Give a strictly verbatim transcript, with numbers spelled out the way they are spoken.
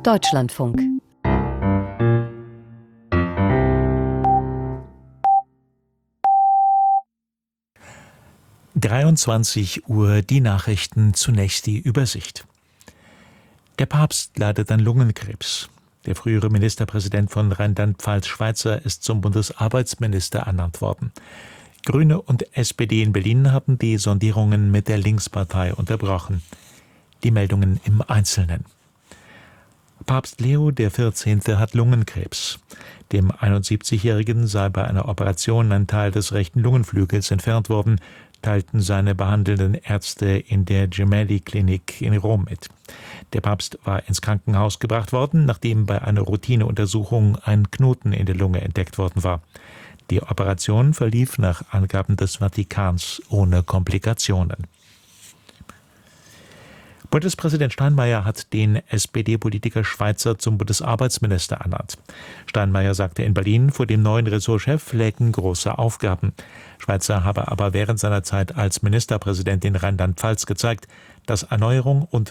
Deutschlandfunk. dreiundzwanzig Uhr, die Nachrichten, zunächst die Übersicht. Der Papst leidet an Lungenkrebs. Der frühere Ministerpräsident von Rheinland-Pfalz, Schweizer, ist zum Bundesarbeitsminister ernannt worden. Grüne und S P D in Berlin haben die Sondierungen mit der Linkspartei unterbrochen. Die Meldungen im Einzelnen. Papst Leo der vierzehnte hat Lungenkrebs. Dem einundsiebzigjährigen sei bei einer Operation ein Teil des rechten Lungenflügels entfernt worden, teilten seine behandelnden Ärzte in der Gemelli-Klinik in Rom mit. Der Papst war ins Krankenhaus gebracht worden, nachdem bei einer Routineuntersuchung ein Knoten in der Lunge entdeckt worden war. Die Operation verlief nach Angaben des Vatikans ohne Komplikationen. Bundespräsident Steinmeier hat den S P D-Politiker Schweizer zum Bundesarbeitsminister ernannt. Steinmeier sagte in Berlin, vor dem neuen Ressortchef lägen große Aufgaben. Schweizer habe aber während seiner Zeit als Ministerpräsident in Rheinland-Pfalz gezeigt, dass Erneuerung und